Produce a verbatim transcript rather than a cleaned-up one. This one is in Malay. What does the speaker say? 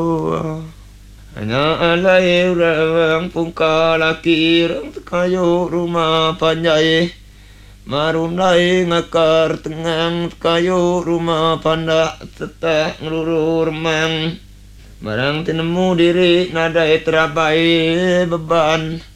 Hanya alai orang pungka laki orang kayu rumah panjai marunai ngakar tengang kayu rumah pandak tetak ngeluru remang barang tinemu diri nadai terabai beban